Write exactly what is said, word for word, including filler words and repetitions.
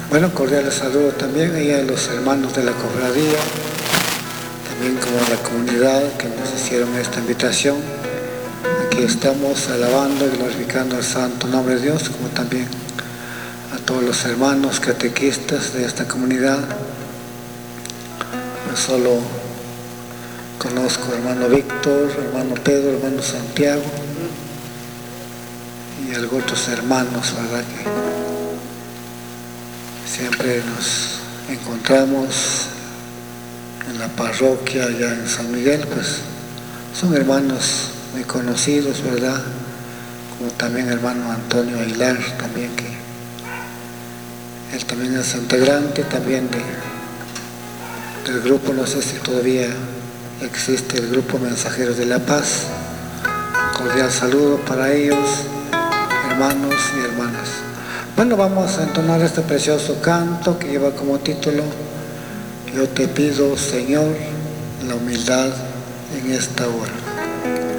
Bueno, cordiales saludos también ahí a los hermanos de la cofradía, también como a la comunidad que nos hicieron esta invitación. Aquí estamos alabando y glorificando el santo nombre de Dios, como también a todos los hermanos catequistas de esta comunidad. Yo solo conozco al hermano Víctor, hermano Pedro, hermano Santiago y algunos otros hermanos, ¿verdad? Que siempre nos encontramos en la parroquia allá en San Miguel, pues son hermanos muy conocidos, ¿verdad? Como también el hermano Antonio Aguilar, también que él también es integrante también de, del grupo, no sé si todavía existe el grupo Mensajeros de la Paz. Un cordial saludo para ellos, hermanos y hermanas. Bueno, vamos a entonar este precioso canto que lleva como título Yo te pido, Señor, la humildad en esta hora.